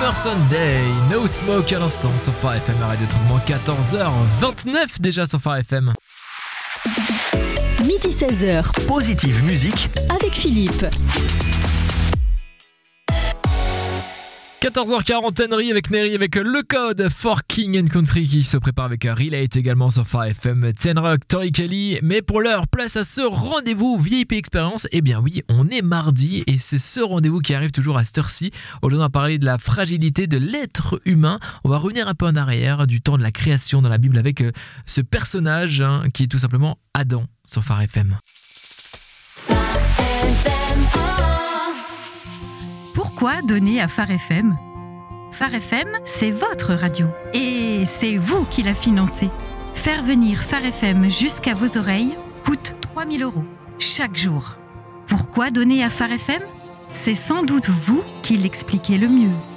Summer Sunday, No Smoke à l'instant sur Phare FM, Radio Tourment, 14h29 déjà sur Phare FM. Midi 16h, Positive Musique avec Philippe. 14h40, Henry avec Neri avec le code for King and Country qui se prépare avec un Relate également sur Phare FM, Tenrock, Tori Kelly. Mais pour l'heure, place à ce rendez-vous VIP Experience. Eh bien oui, on est mardi et c'est ce rendez-vous qui arrive toujours à cette heure-ci. Aujourd'hui, on va parler de la fragilité de l'être humain. On va revenir un peu en arrière du temps de la création dans la Bible avec ce personnage qui est tout simplement Adam sur Phare FM. Pourquoi donner à Phare FM ? Phare FM, c'est votre radio. Et c'est vous qui la financez. Faire venir Phare FM jusqu'à vos oreilles coûte 3 000 € chaque jour. Pourquoi donner à Phare FM ? C'est sans doute vous qui l'expliquez le mieux.